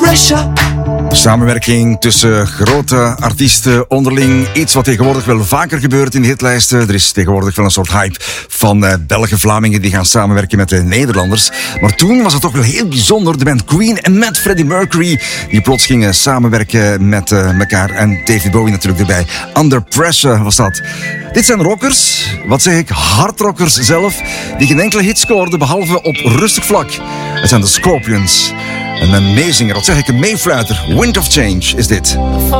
pressure. Samenwerking tussen grote artiesten onderling. Iets wat tegenwoordig wel vaker gebeurt in de hitlijsten. Er is tegenwoordig wel een soort hype van Belgen, Vlamingen die gaan samenwerken met de Nederlanders. Maar toen was het toch wel heel bijzonder. De band Queen en met Freddie Mercury die plots gingen samenwerken met elkaar. En David Bowie natuurlijk erbij. Under Pressure was dat. Dit zijn rockers, wat zeg ik, hardrockers zelf, die geen enkele hit scoorden behalve op rustig vlak. Het zijn de Scorpions. En een meezinger, wat zeg ik, een meefluiter. Wind of Change is dit.